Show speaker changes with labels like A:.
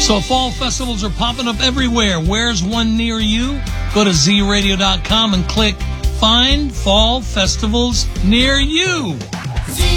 A: So fall festivals are popping up everywhere. Where's one near you? Go to zradio.com and click Find Fall Festivals Near You.